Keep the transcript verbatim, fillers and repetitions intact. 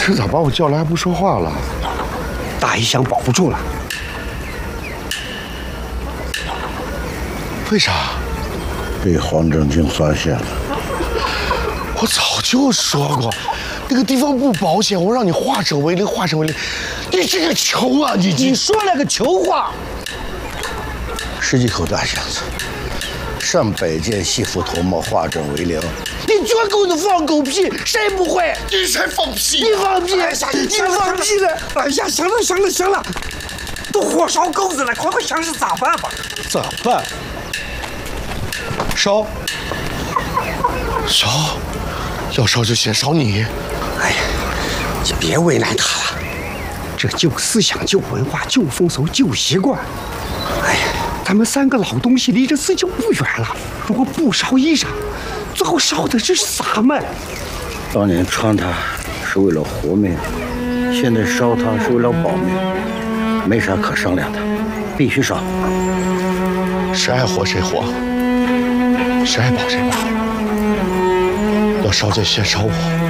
这咋把我叫来还不说话了？ 大姨想保不住了。 为啥？ 被黄正经发现了。 我早就说过，那个地方不保险，我让你化整为零，化整为零。你这个球啊，你你说了个球话。 十几口大箱子，上百件戏服头帽，化整为零。 你绝狗的放狗屁，谁不会？ 你才放屁！ 你放屁！你放屁了！哎呀，行了行了行了，都火烧钩子了，快快想想咋办吧？ 咋办？烧，烧，要烧就先烧你。 哎呀，你别为难他了，这旧思想、旧文化、旧风俗、旧习惯。哎呀，咱们三个老东西离这死就不远了。如果不烧衣裳，最后烧的是啥嘛？ 当年穿它是为了活命，现在烧它是为了保命，没啥可商量的，必须烧。 谁爱活谁活，谁爱保谁保。要烧就先烧我。